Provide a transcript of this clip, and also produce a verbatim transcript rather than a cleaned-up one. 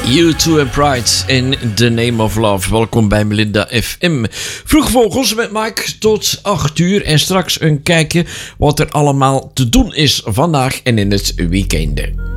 U two and Pride in the Name of Love. Welkom bij Melinda F M. Vroegvogels met Mike tot acht uur. En straks een kijkje wat er allemaal te doen is vandaag en in het weekend.